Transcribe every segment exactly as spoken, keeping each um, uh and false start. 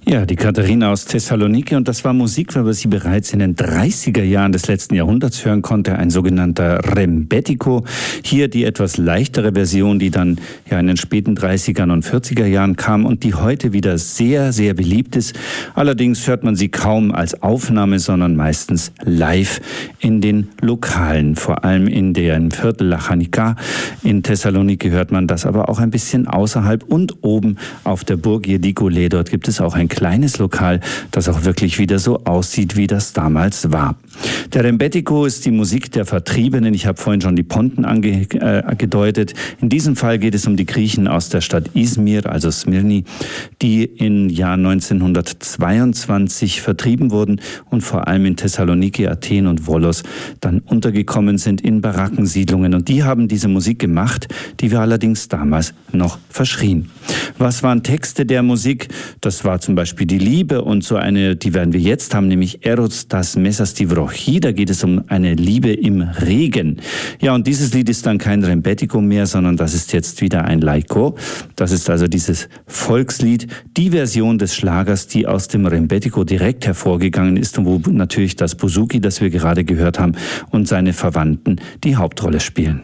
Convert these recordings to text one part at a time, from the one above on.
Ja, die Katharina aus Thessaloniki, und das war Musik, weil wir sie bereits in den dreißiger Jahren des letzten Jahrhunderts hören konnte, ein sogenannter Rembetiko. Hier die etwas leichtere Version, die dann ja in den späten dreißigern und vierziger Jahren kam und die heute wieder sehr, sehr beliebt ist. Allerdings hört man sie kaum als Aufnahme, sondern meistens live in den Lokalen, vor allem in dem Viertel Lachanika. In Thessaloniki hört man das aber auch ein bisschen außerhalb und oben auf der Burg Jedikule. Dort gibt es auch ein kleines Lokal, das auch wirklich wieder so aussieht, wie das damals war. Der Rembetiko ist die Musik der Vertriebenen. Ich habe vorhin schon die Ponten angedeutet. Äh, In diesem Fall geht es um die Griechen aus der Stadt Izmir, also Smyrni, die im Jahr neunzehnhundertzweiundzwanzig vertrieben wurden und vor allem in Thessaloniki, Athen und Volos dann untergekommen sind in Barackensiedlungen. Und die haben diese Musik gemacht, die wir allerdings damals noch verschrien. Was waren Texte der Musik? Das war zum Beispiel die Liebe, und so eine, die werden wir jetzt haben, nämlich Eros das Mesas di Vrochi. Da geht es um eine Liebe im Regen. Ja, und dieses Lied ist dann kein Rembetiko mehr, sondern das ist jetzt wieder ein Laiko. Das ist also dieses Volkslied, die Version des Schlagers, die aus dem Rembetiko direkt hervorgegangen ist und wo natürlich das Buzuki, das wir gerade gehört haben, und seine Verwandten die Hauptrolle spielen.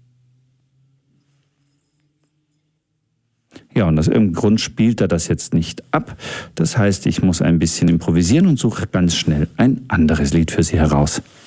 Ja, und aus irgendeinem Grund spielt er das jetzt nicht ab. Das heißt, ich muss ein bisschen improvisieren und suche ganz schnell ein anderes Lied für Sie heraus.